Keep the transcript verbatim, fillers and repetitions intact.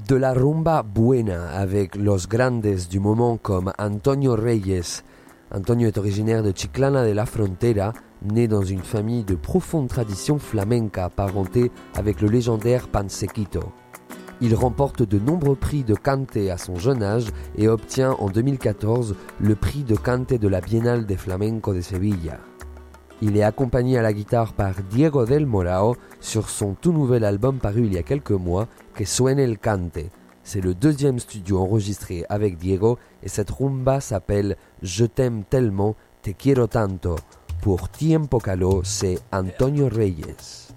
De la rumba buena avec los grandes du moment comme Antonio Reyes. Antonio est originaire de Chiclana de la Frontera, né dans une famille de profonde tradition flamenca, parenté avec le légendaire Pansequito. Il remporte de nombreux prix de cante à son jeune âge et obtient en deux mille quatorze le prix de cante de la Biennale de Flamenco de Sevilla. Il est accompagné à la guitare par Diego del Morao sur son tout nouvel album paru il y a quelques mois, Que Suene el Cante. C'est le deuxième studio enregistré avec Diego et cette rumba s'appelle Je t'aime tellement, te quiero tanto. Pour Tiempo Caló, c'est Antonio Reyes.